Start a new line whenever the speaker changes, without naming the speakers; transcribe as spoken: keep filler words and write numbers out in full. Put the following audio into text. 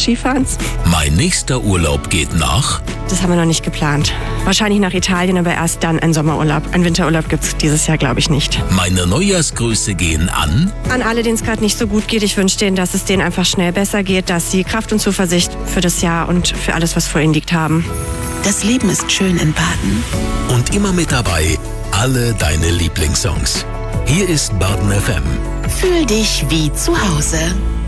Skifahrens.
Mein nächster Urlaub geht nach...
Das haben wir noch nicht geplant. Wahrscheinlich nach Italien, aber erst dann ein Sommerurlaub. Ein Winterurlaub gibt's dieses Jahr, glaube ich, nicht.
Meine Neujahrsgrüße gehen an...
An alle, denen es gerade nicht so gut geht. Ich wünsche denen, dass es denen einfach schnell besser geht, dass sie Kraft und Zuversicht für das Jahr und für alles, was vor ihnen liegt, haben.
Das Leben ist schön in Baden.
Und immer mit dabei alle deine Lieblingssongs. Hier ist Baden F M.
Fühl dich wie zu Hause.